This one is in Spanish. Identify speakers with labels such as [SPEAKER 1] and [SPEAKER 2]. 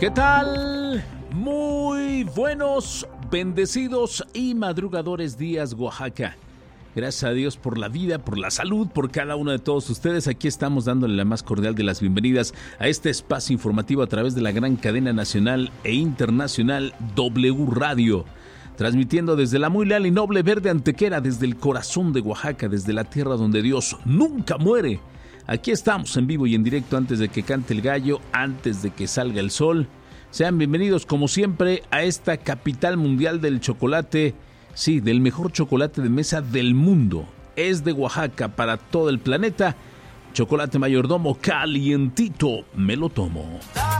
[SPEAKER 1] ¿Qué tal? Muy buenos, bendecidos y madrugadores días, Oaxaca. Gracias a Dios por la vida, por la salud, por cada uno de todos ustedes. Aquí estamos dándole la más cordial de las bienvenidas a este espacio informativo a través de la gran cadena nacional e internacional W Radio. Transmitiendo desde la muy leal y noble Verde Antequera, desde el corazón de Oaxaca, desde la tierra donde Dios nunca muere. Aquí estamos en vivo y en directo antes de que cante el gallo, antes de que salga el sol. Sean bienvenidos como siempre a esta capital mundial del chocolate, sí, del mejor chocolate de mesa del mundo. Es de Oaxaca para todo el planeta. Chocolate Mayordomo calientito, me lo tomo.